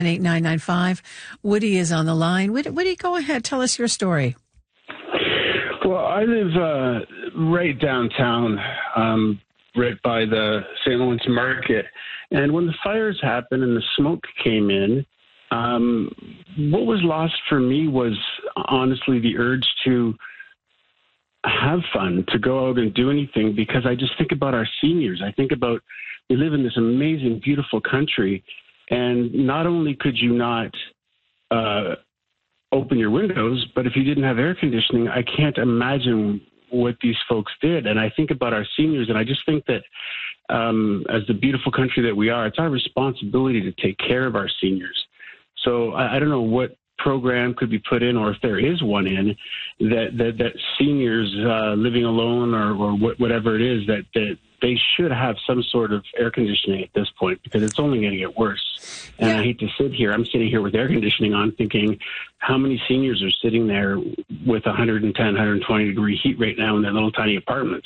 8995. Woody is on the line. Woody, go ahead. Tell us your story. Well, I live right downtown, right by the St. Lawrence Market. And when the fires happened and the smoke came in, what was lost for me was honestly the urge to have fun, to go out and do anything, because I just think about our seniors. I think about, we live in this amazing, beautiful country. And not only could you not open your windows, but if you didn't have air conditioning, I can't imagine what these folks did. And I think about our seniors, and I just think that as the beautiful country that we are, it's our responsibility to take care of our seniors. So I don't know what program could be put in, or if there is one in, that seniors living alone or whatever it is, that they should have some sort of air conditioning at this point, because it's only going to get worse. And yeah. I hate to sit here. I'm sitting here with air conditioning on thinking how many seniors are sitting there with 110, 120 degree heat right now in their little tiny apartments.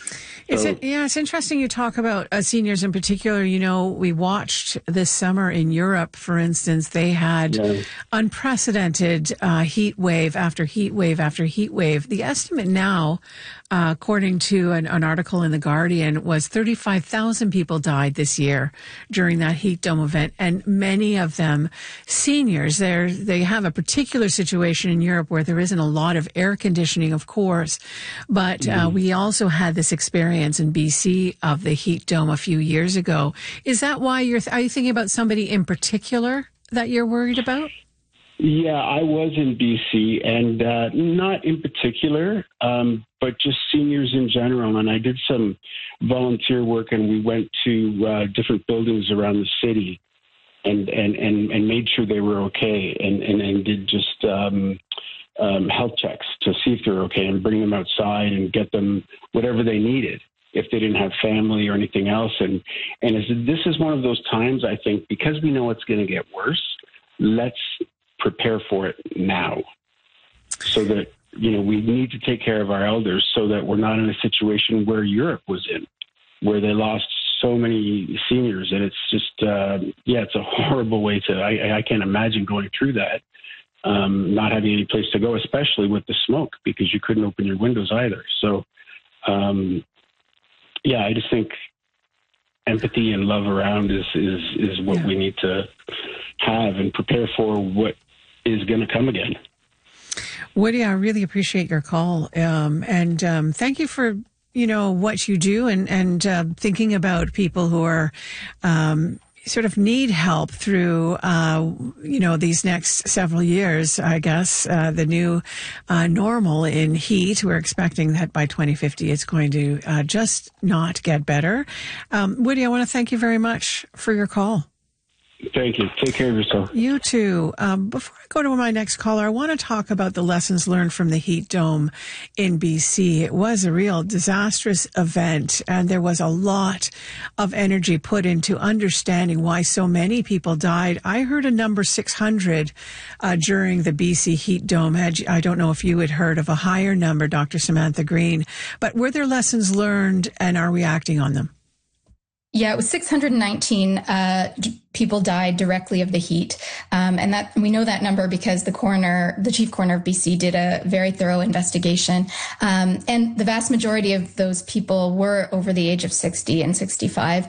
It's interesting you talk about seniors in particular. You know, we watched this summer in Europe, for instance, they had unprecedented heat wave after heat wave after heat wave. The estimate now, according to an article in The Guardian, was 35,000 people died this year during that heat dome event, and many of them seniors. They have a particular situation in Europe where there isn't a lot of air conditioning, of course, but we also had this experience in BC of the heat dome a few years ago. Is that why are you thinking about somebody in particular that you're worried about? Yeah, I was in BC, and not in particular, but just seniors in general. And I did some volunteer work, and we went to different buildings around the city and made sure they were okay, and did just health checks to see if they're okay and bring them outside and get them whatever they needed if they didn't have family or anything else. And this is one of those times, I think, because we know it's going to get worse, let's prepare for it now, so that, you know, we need to take care of our elders, so that we're not in a situation where Europe was in, where they lost so many seniors. And it's just, it's a horrible way to, I can't imagine going through that, not having any place to go, especially with the smoke, because you couldn't open your windows either. So, I just think empathy and love around is what we need to have and prepare for what is going to come again. Woody, I really appreciate your call. And thank you for, what you do and thinking about people who are, sort of need help through, these next several years, I guess, the new normal in heat. We're expecting that by 2050, it's going to just not get better. Woody, I want to thank you very much for your call. Thank you. Take care of yourself. You too. Before I go to my next caller, I want to talk about the lessons learned from the heat dome in BC. It was a real disastrous event, and there was a lot of energy put into understanding why so many people died. I heard a number 600 during the BC heat dome. I don't know if you had heard of a higher number, Dr. Samantha Green, but were there lessons learned, and are we acting on them? Yeah, it was 619 people died directly of the heat. And that we know that number because the chief coroner of BC did a very thorough investigation. And the vast majority of those people were over the age of 60 and 65.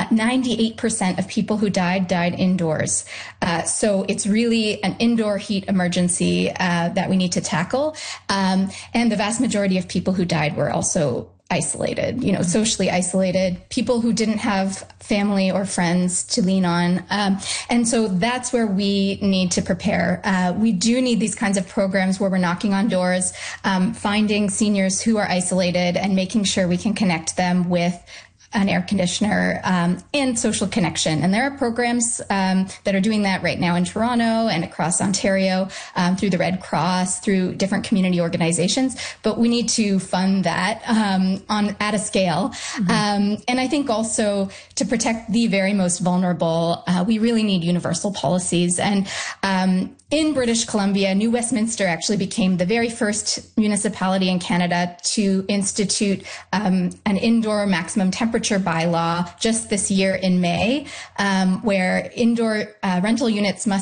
98% of people who died indoors. So it's really an indoor heat emergency that we need to tackle. And the vast majority of people who died were also isolated, socially isolated, people who didn't have family or friends to lean on. And so that's where we need to prepare. We do need these kinds of programs where we're knocking on doors, finding seniors who are isolated and making sure we can connect them with an air conditioner, and social connection. And there are programs that are doing that right now in Toronto and across Ontario, through the Red Cross, through different community organizations. But we need to fund that at a scale. Mm-hmm. And I think also to protect the very most vulnerable, we really need universal policies. And in British Columbia, New Westminster actually became the very first municipality in Canada to institute an indoor maximum temperature bylaw just this year in May, where indoor rental units must